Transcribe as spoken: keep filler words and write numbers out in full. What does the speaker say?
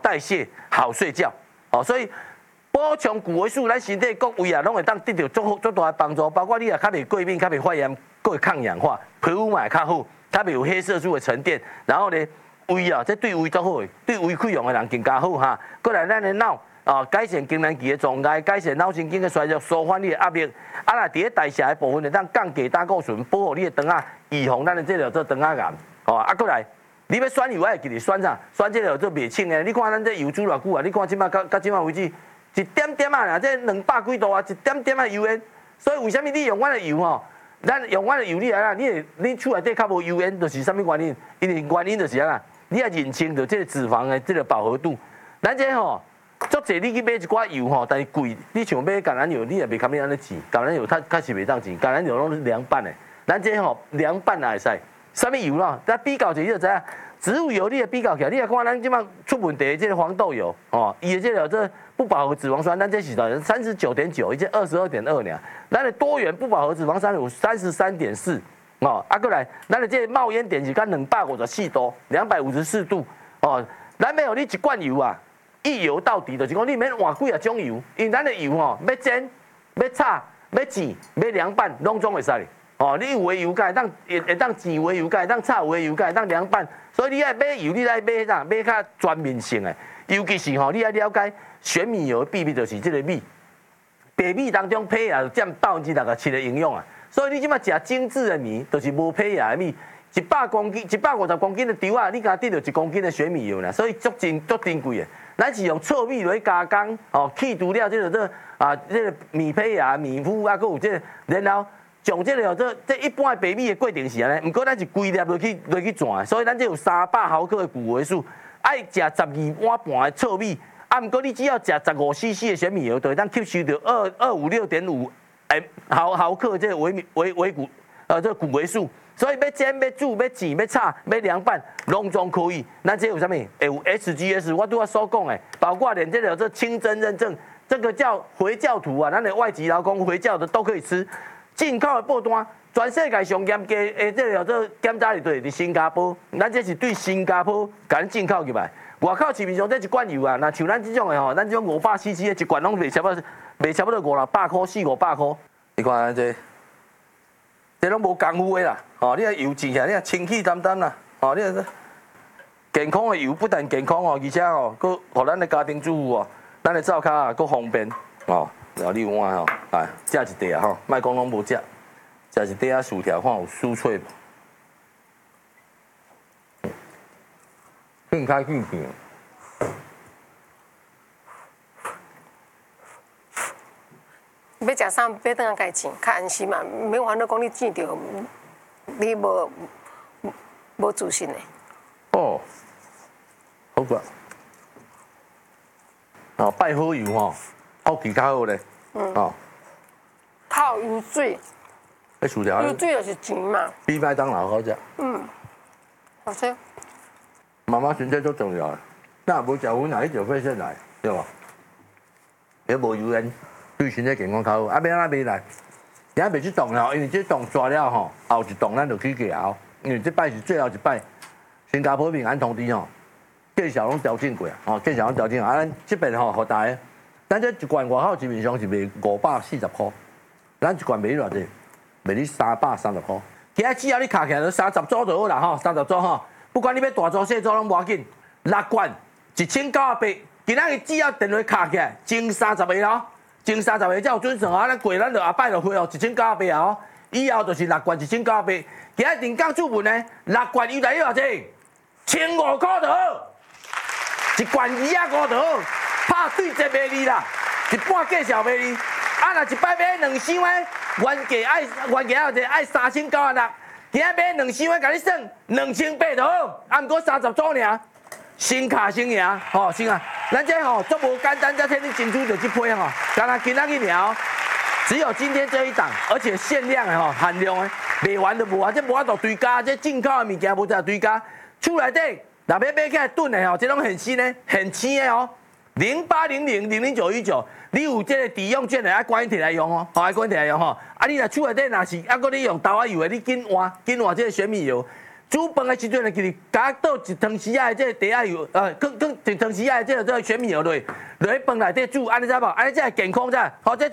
代谢、好睡觉。哦，所以补充谷维素，咱身体各位啊，拢会当得到足足大的帮助。包括你啊，较袂过敏、较袂发炎、佫会抗氧化，皮肤嘛会较好，较袂有黑色素的沉淀。然后呢，胃啊，这对胃足好，对胃溃疡的人更加好哈。过来，咱的脑。啊，改善更年期的状态，改善脑神经的衰弱，舒缓你的压力。啊啦，伫咧代谢的部分，会当降低胆固醇，保护你的肠仔，预防咱的这个做肠仔癌。哦，啊，过来，你要选油，爱记得选啥？选这个做袂清的。你看咱这油煮偌久啊？你看即摆到到即摆为止，一点点啊，这两百几度啊，一点点啊油烟。所以为什么你用阮的油吼？咱用阮的油，你来啦，你你厝内底较无油烟，就是啥物原因？因为原因就是啊，你要认清着这个脂肪的这个饱和度。咱这吼。足济你去买一寡油吼，但是贵。你像买橄榄油，你也袂堪你安尼钱。橄榄油它它是袂当钱，橄榄油拢是凉拌的。咱这吼凉拌也会使。啥物油咯？咱比较一下你就知影。植物油你也比较起来，你也看咱即摆出问题的这个黄豆油哦，伊的这个这不饱和脂肪酸，咱这是多少？三十九点九，伊这二十二点二呢。咱的多元不饱和脂肪酸有三十三点四哦。啊，过来，咱的这冒烟点是干两百五十四度，两百五十四度哦。咱要有你一罐油啊。一油到底，就是讲你免换几啊种油，因为咱的油吼，要煎、要炒、要煎、要凉拌，拢总会使哩。哦，你有的油会当会会当煎有的油会当炒有的油会当凉拌，所以你爱买油，你爱买啥？买较全面性的，尤其是吼，你爱了解玄米油的秘密，就是这个米，白米当中胚芽占百分之六十七的营养啊。所以你即马食精致的米，就是无胚芽的米。一百公斤、一百五十公斤的丢啊，你敢得到一公斤的玄米油呢？所以足珍足珍贵的。咱是用糙米来加工，哦，去除了这个这啊这个米胚芽、米糊啊，佮有这个，然后将这个这这一般的白米的过程是安尼，不过咱是规粒落去落去转，所以咱这有三百毫克的谷维素，爱食十二碗半的糙米，啊，不过你只要食十五 C C 的玄米油，就会当吸收到二二五六点五诶毫毫克这个维米维维谷呃这个谷维素。所以要煎、要煮、要煎、要炒、要凉拌，拢总可以。咱这有啥物？会有 S G S， 我拄仔所讲的，包括连这个这清真认证，这个叫回教徒啊，咱的外籍劳工回教的都可以吃。进口的报单，全世界上严格的这个这检查里对伫新加坡，咱这是对新加坡甲咱进口入来。外口市面上这一罐油啊，那像咱这种的吼，咱这种五百 C C 的一罐拢卖差不多，卖差不多五六百块、四五百块。你看咱这。这拢无功夫的啦，哦，你啊油煎起来，你啊清气淡淡啦，哦，你啊健康的油不但健康哦，而且哦，佮互咱的家庭主妇哦，咱的灶骹啊佮方便哦。然后你有看吼，来食一块啊吼，莫讲拢无食，食一块啊薯条看有酥脆无？更开更甜。 要食啥，要当家钱，较安心嘛，免烦恼讲你见着你无无自信的。 哦，好个。哦，拜好油吼，泡起较好咧。嗯。哦。 泡油水。 迄薯条。 油水就是钱嘛。 比麦当劳好食。 嗯。好吃。 妈妈身体最重要的，那无食薰哪一条肺腺来，对无？也无油烟。对身体健康较好，啊，要安怎买来？今仔袂去动了，因为这动抓了吼，后一动咱就去咬，因为这摆是最后一摆。新加坡平安通知吼，介绍拢调整过啊，吼，介绍拢调整啊，咱这边吼，互大家，咱这一罐外口市面上是卖五百四十块，咱一罐卖偌济？卖你三百三十块。今仔只要你卡起来，就三十组就好啦，吼，三十组吼，不管你要大组小组拢无要紧，六罐一千九百八，今仔日只要电话卡起来，前三十个咯。前三十个才有准算啊！咱过咱就后摆就花哦，一千九百八哦，以后就是六罐一千九百八。今日人工注文呢，六罐又来偌济？千五块就好，一罐二啊五就好，拍对折卖你啦，一半价钱卖你。啊，若一摆买两箱的，原价爱原价偌济？爱三千九啊六。今日买两箱的，甲你算两千八就好，啊，毋过三十组尔。新卡新赢，吼，新啊！咱这吼足无简单，才替你争取到这批吼，干那今仔日尔，只有今天这一档，而且限量的吼，限量的，卖完就无啊！这无法度追加，这进口的物件无得追加。厝内底若要买起来炖的吼，这种很新的、很鲜的哦。零八零零零零九一九，你有这个抵用券的，爱赶紧摕来用哦，好，爱赶紧摕来用吼。啊，你若厝内底若是啊，搁你用豆仔油的，你紧换紧换这个玄米油。 煮饭的时阵呢，就是加倒一汤匙仔的这个茶油，呃，更更一汤匙仔的这个这个玄米油落，落去饭内底煮，安尼知无？安尼才会健康才。好，这